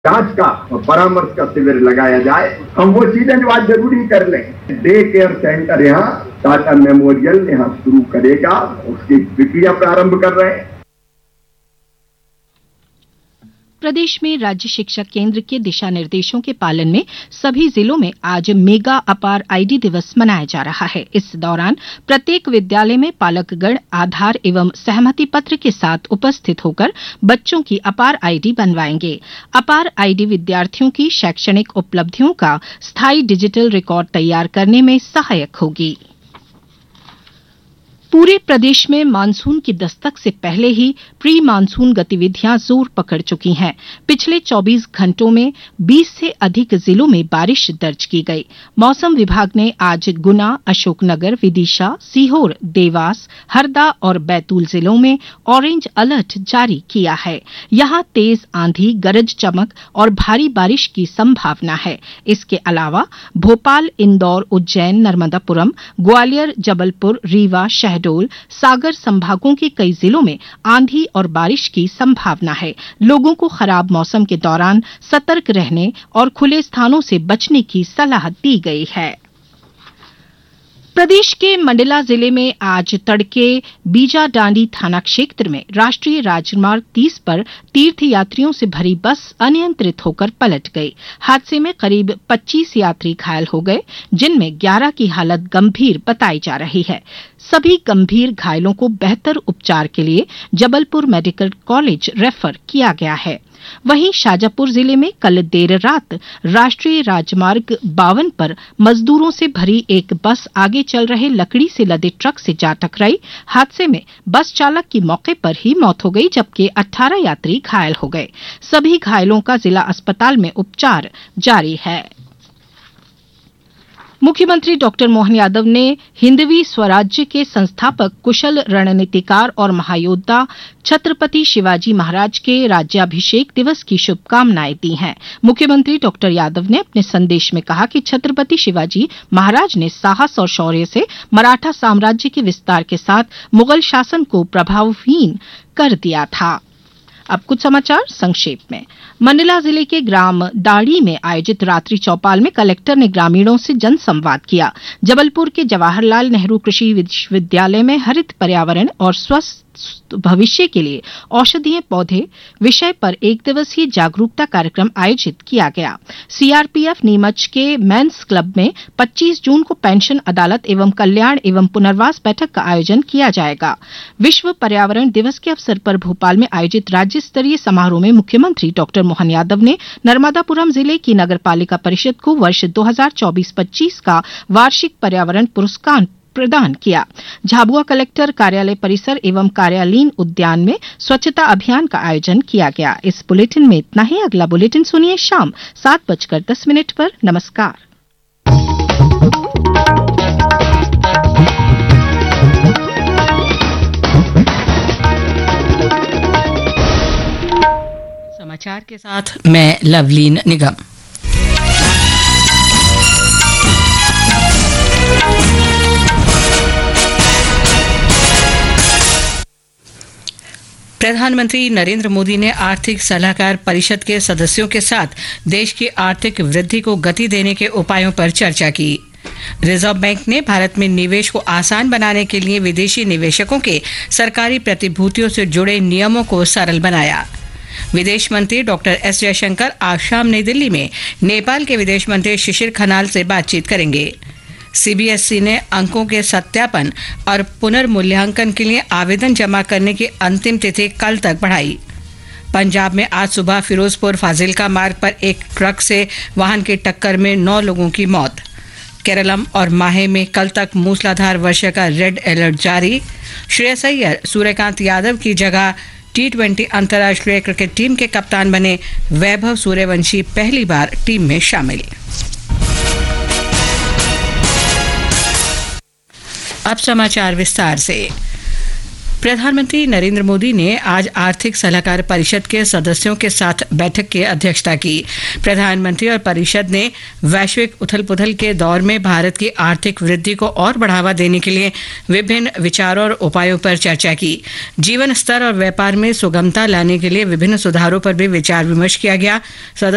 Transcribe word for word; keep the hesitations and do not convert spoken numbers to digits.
जांच का और परामर्श का शिविर लगाया जाए। हम वो चीजें जो आज जरूरी कर लें। डे केयर सेंटर यहाँ टाटा मेमोरियल यहाँ शुरू करेगा, उसकी प्रक्रिया प्रारंभ कर रहे हैं। प्रदेश में राज्य शिक्षा केंद्र के दिशा निर्देशों के पालन में सभी जिलों में आज मेगा अपार आईडी दिवस मनाया जा रहा है। इस दौरान प्रत्येक विद्यालय में पालकगण आधार एवं सहमति पत्र के साथ उपस्थित होकर बच्चों की अपार आईडी बनवाएंगे। अपार आईडी विद्यार्थियों की शैक्षणिक उपलब्धियों का स्थायी डिजिटल रिकॉर्ड तैयार करने में सहायक होगी। पूरे प्रदेश में मानसून की दस्तक से पहले ही प्री मानसून गतिविधियां जोर पकड़ चुकी हैं। पिछले चौबीस घंटों में बीस से अधिक जिलों में बारिश दर्ज की गई। मौसम विभाग ने आज गुना, अशोकनगर, विदिशा, सीहोर, देवास, हरदा और बैतूल जिलों में ऑरेंज अलर्ट जारी किया है। यहां तेज आंधी, गरज चमक और भारी बारिश की संभावना है। इसके अलावा भोपाल, इंदौर, उज्जैन, नर्मदापुरम, ग्वालियर, जबलपुर, रीवा, शहडोल, सागर संभागों के कई जिलों में आंधी और बारिश की संभावना है। लोगों को खराब मौसम के दौरान सतर्क रहने और खुले स्थानों से बचने की सलाह दी गई है। प्रदेश के मंडला जिले में आज तड़के बीजाडांडी थाना क्षेत्र में राष्ट्रीय राजमार्ग तीस पर तीर्थयात्रियों से भरी बस अनियंत्रित होकर पलट गई। हादसे में करीब पच्चीस यात्री घायल हो गए, जिनमें ग्यारह की हालत गंभीर बताई जा रही है। सभी गंभीर घायलों को बेहतर उपचार के लिए जबलपुर मेडिकल कॉलेज रेफर किया गया है। वहीं शाजापुर जिले में कल देर रात राष्ट्रीय राजमार्ग बावन पर मजदूरों से भरी एक बस आगे चल रहे लकड़ी से लदे ट्रक से जा टकराई। हादसे में बस चालक की मौके पर ही मौत हो गई, जबकि अठारह यात्री घायल हो गए। सभी घायलों का जिला अस्पताल में उपचार जारी है। मुख्यमंत्री डॉक्टर मोहन यादव ने हिंदवी स्वराज्य के संस्थापक, कुशल रणनीतिकार और महायोद्धा छत्रपति शिवाजी महाराज के राज्याभिषेक दिवस की शुभकामनाएं दी हैं। मुख्यमंत्री डॉक्टर यादव ने अपने संदेश में कहा कि छत्रपति शिवाजी महाराज ने साहस और शौर्य से मराठा साम्राज्य के विस्तार के साथ मुगल शासन को प्रभावहीन कर दिया था। अब कुछ समाचार संक्षेप में। मंडला जिले के ग्राम दाड़ी में आयोजित रात्रि चौपाल में कलेक्टर ने ग्रामीणों से जनसंवाद किया। जबलपुर के जवाहरलाल नेहरू कृषि विश्वविद्यालय में हरित पर्यावरण और स्वस्थ भविष्य के लिए औषधीय पौधे विषय पर एक दिवसीय जागरूकता कार्यक्रम आयोजित किया गया। सीआरपीएफ नीमच के मेंस क्लब में पच्चीस जून को पेंशन अदालत एवं कल्याण एवं पुनर्वास बैठक का आयोजन किया जाएगा। विश्व पर्यावरण दिवस के अवसर पर भोपाल में आयोजित राज्य स्तरीय समारोह में मुख्यमंत्री डॉक्टर मोहन यादव ने नर्मदापुरम जिले की नगरपालिका परिषद को वर्ष दो हजार चौबीस पच्चीस का वार्षिक पर्यावरण पुरस्कार प्रदान किया। झाबुआ कलेक्टर कार्यालय परिसर एवं कार्यालयीन उद्यान में स्वच्छता अभियान का आयोजन किया गया। इस बुलेटिन में इतना ही। अगला बुलेटिन सुनिए शाम सात बजकर दस मिनट पर। नमस्कार। समाचार के साथ मैं लवलीन निगम। प्रधानमंत्री नरेंद्र मोदी ने आर्थिक सलाहकार परिषद के सदस्यों के साथ देश की आर्थिक वृद्धि को गति देने के उपायों पर चर्चा की। रिजर्व बैंक ने भारत में निवेश को आसान बनाने के लिए विदेशी निवेशकों के सरकारी प्रतिभूतियों से जुड़े नियमों को सरल बनाया। विदेश मंत्री डॉक्टर एस जयशंकर आज शाम नई दिल्ली में नेपाल के विदेश मंत्री शिशिर खनाल से बातचीत करेंगे। सीबीएसई ने अंकों के सत्यापन और पुनर्मूल्यांकन के लिए आवेदन जमा करने की अंतिम तिथि कल तक बढ़ाई। पंजाब में आज सुबह फिरोजपुर फाजिल्का मार्ग पर एक ट्रक से वाहन की टक्कर में नौ लोगों की मौत। केरलम और माहे में कल तक मूसलाधार वर्षा का रेड अलर्ट जारी। श्रेयस अय्यर सूर्यकांत यादव की जगह टी ट्वेंटी अंतर्राष्ट्रीय क्रिकेट टीम के कप्तान बने। वैभव सूर्यवंशी पहली बार टीम में शामिल। अब समाचार विस्तार से। प्रधानमंत्री नरेंद्र मोदी ने आज आर्थिक सलाहकार परिषद के सदस्यों के साथ बैठक की अध्यक्षता की। प्रधानमंत्री और परिषद ने वैश्विक उथल-पुथल के दौर में भारत की आर्थिक वृद्धि को और बढ़ावा देने के लिए विभिन्न विचारों और उपायों पर चर्चा की। जीवन स्तर और व्यापार में सुगमता लाने के लिए विभिन्न सुधारों पर भी विचार विमर्श किया गया।